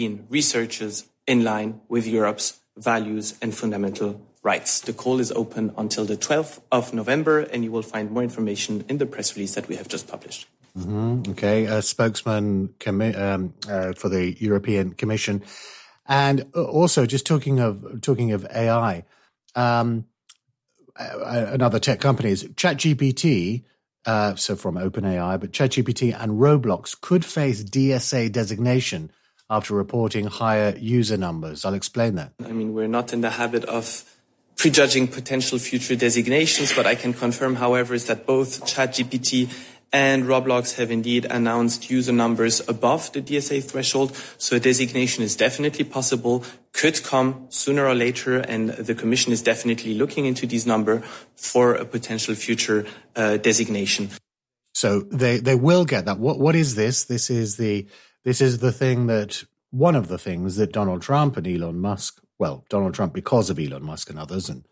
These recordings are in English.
researchers in line with Europe's values and fundamental rights. The call is open until the 12th of November, and you will find more information in the press release that we have just published. Mm-hmm. Okay, a spokesman for the European Commission. And also, just talking of AI, another tech companies, ChatGPT, so from OpenAI, but ChatGPT and Roblox could face DSA designation after reporting higher user numbers. I'll explain that. I mean, we're not in the habit of prejudging potential future designations, but I can confirm, however, is that both ChatGPT and Roblox have indeed announced user numbers above the DSA threshold. So a designation is definitely possible, could come sooner or later, and the Commission is definitely looking into these numbers for a potential future designation. So they will get that. What is this? This is the thing that, one of the things that Donald Trump and Elon Musk, well, Donald Trump because of Elon Musk and others, and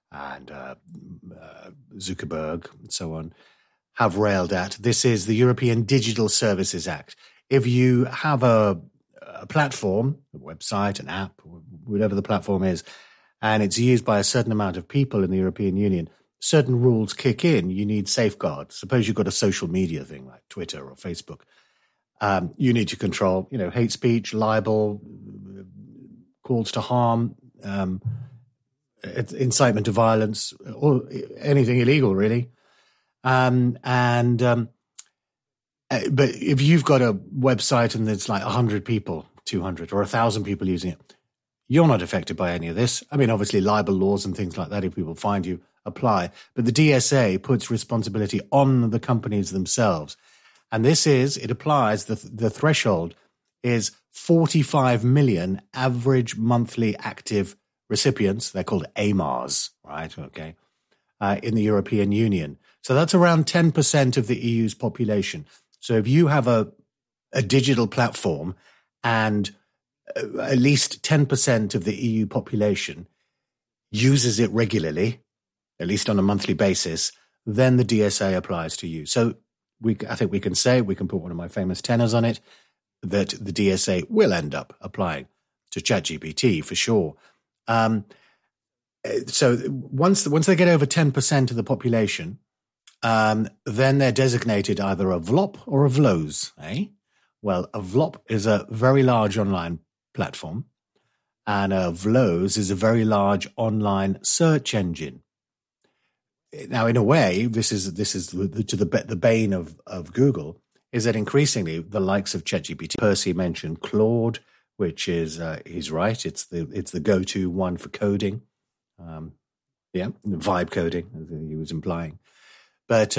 Zuckerberg and so on, have railed at. This is the European Digital Services Act. If you have a platform, a website, an app, whatever the platform is, and it's used by a certain amount of people in the European Union, certain rules kick in. You need safeguards. Suppose you've got a social media thing like Twitter or Facebook. You need to control, hate speech, libel, calls to harm, incitement to violence, or anything illegal, really. But if you've got a website and there's like 100 people, 200 or 1,000 people using it, you're not affected by any of this. I mean, obviously libel laws and things like that, if people find you, apply. But the DSA puts responsibility on the companies themselves. And it applies, the threshold is 45 million average monthly active recipients. They're called AMARs, right? Okay. In the European Union. So that's around 10% of the EU's population. So if you have a digital platform and at least 10% of the EU population uses it regularly, at least on a monthly basis, then the DSA applies to you. So I think we can put one of my famous tenors on it, that the DSA will end up applying to ChatGPT for sure. So once they get over 10% of the population, then they're designated either a VLOP or a VLOS, eh? Well, a VLOP is a very large online platform, and a VLOS is a very large online search engine. Now, in a way, this is the bane of Google, is that increasingly the likes of ChatGPT, Percy mentioned Claude, which is he's right, it's the go-to one for coding. Vibe coding, as he was implying. But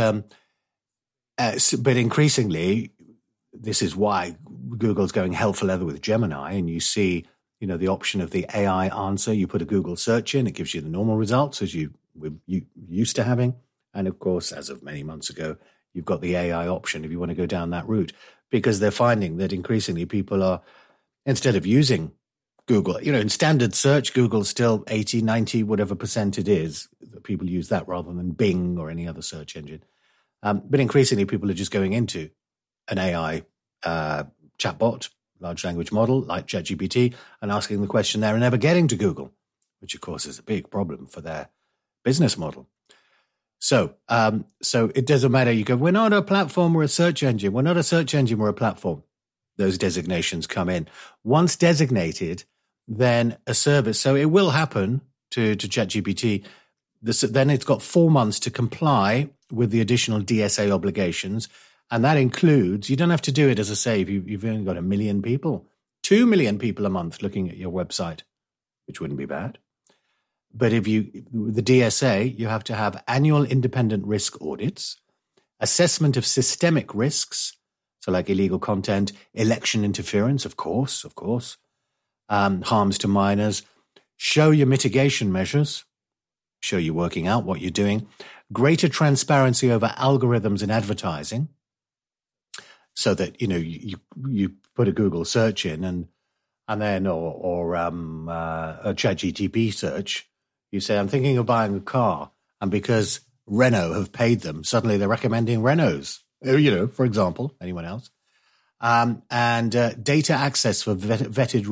increasingly, this is why Google's going hell for leather with Gemini, and you see, the option of the AI answer. You put a Google search in, it gives you the normal results as you used to having. And of course, as of many months ago, you've got the AI option if you want to go down that route, because they're finding that increasingly people are, instead of using Google, in standard search, Google's still 80, 90, whatever percent it is. People use that rather than Bing or any other search engine. But increasingly, people are just going into an AI chatbot, large language model like ChatGPT, and asking the question there and never getting to Google, which, of course, is a big problem for their business model. So it doesn't matter. You go, we're not a platform, we're a search engine. We're not a search engine, we're a platform. Those designations come in. Once designated, then a service. So it will happen to ChatGPT. Then it's got 4 months to comply with the additional DSA obligations. And that includes, you don't have to do it, as I say, if you've only got 1 million people, 2 million people a month looking at your website, which wouldn't be bad. But the DSA, you have to have annual independent risk audits, assessment of systemic risks, so like illegal content, election interference, of course, harms to minors, show your mitigation measures, show you're working out what you're doing, greater transparency over algorithms in advertising, so that, you put a Google search in and then, or a ChatGPT search, you say, I'm thinking of buying a car, and because Renault have paid them, suddenly they're recommending Renaults, for example, anyone else. and data access for vetted